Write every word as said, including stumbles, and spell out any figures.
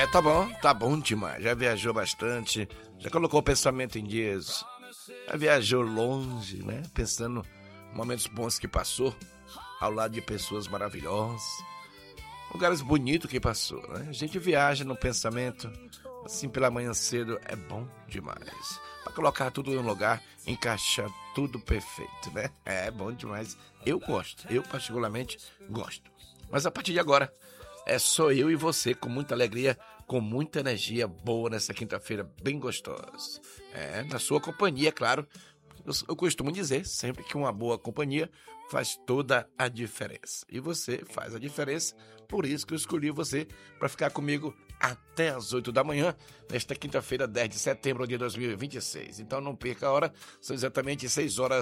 É, tá bom, tá bom demais. Já viajou bastante, já colocou o pensamento em dias, já viajou longe, né? Pensando em momentos bons que passou, ao lado de pessoas maravilhosas, lugares bonitos que passou, né? A gente viaja no pensamento, assim pela manhã cedo, é bom demais. Pra colocar tudo no lugar, encaixar tudo perfeito, né? É bom demais. Eu gosto, eu particularmente gosto. Mas a partir de agora, é só eu e você, com muita alegria, com muita energia boa nessa quinta-feira bem gostosa. É, na sua companhia, claro. Eu, eu costumo dizer sempre que uma boa companhia faz toda a diferença. E você faz a diferença, por isso que eu escolhi você para ficar comigo até as oito da manhã, nesta quinta-feira, dez de setembro de dois mil e vinte e seis. Então não perca a hora, são exatamente seis horas